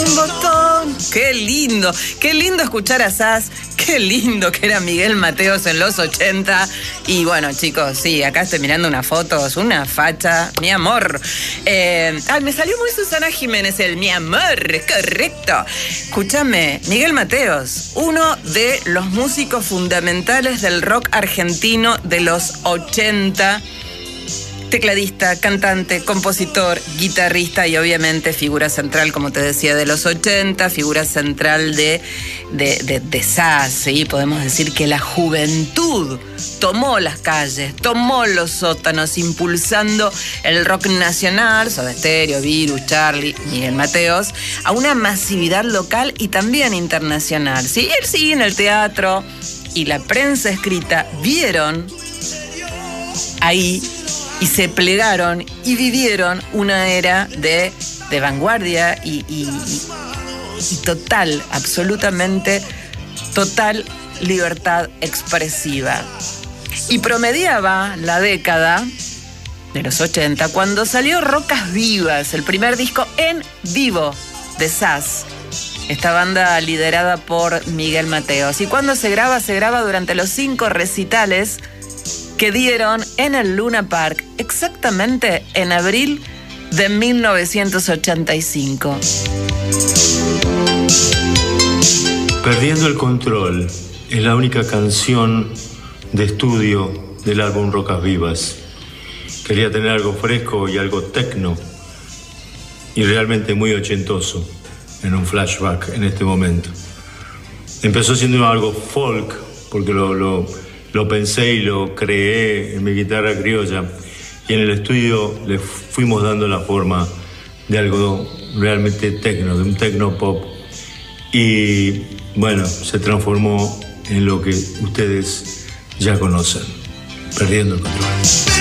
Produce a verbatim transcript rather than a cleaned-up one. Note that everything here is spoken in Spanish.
un botón. Qué lindo, qué lindo escuchar a Sass. Qué lindo que era Miguel Mateos en los ochenta. Y bueno, chicos, sí, acá estoy mirando unas fotos, una facha, mi amor. Eh, ay, me salió muy Susana Jiménez el mi amor, correcto. Escúchame, Miguel Mateos, uno de los músicos fundamentales del rock argentino de los ochenta. Tecladista, cantante, compositor, guitarrista y obviamente figura central, como te decía, de los ochenta, figura central de, de, de, de Sass, ¿sí? Podemos decir que la juventud tomó las calles, tomó los sótanos, impulsando el rock nacional, Soda Stereo, Virus, Charlie, Miguel Mateos, a una masividad local y también internacional, ¿sí? Él sigue en el teatro y la prensa escrita vieron ahí y se plegaron y vivieron una era de, de vanguardia y, y, y total, absolutamente total libertad expresiva. Y promediaba la década de los ochenta cuando salió Rocas Vivas, el primer disco en vivo de Sass, esta banda liderada por Miguel Mateos. Y cuando se graba, se graba durante los cinco recitales que dieron en el Luna Park, exactamente en abril de mil novecientos ochenta y cinco. Perdiendo el control es la única canción de estudio del álbum Rocas Vivas. Quería tener algo fresco y algo tecno y realmente muy ochentoso en un flashback en este momento. Empezó siendo algo folk porque lo... lo Lo pensé y lo creé en mi guitarra criolla y en el estudio le fuimos dando la forma de algo realmente tecno, de un tecno pop. Y bueno, se transformó en lo que ustedes ya conocen, Perdiendo el Control.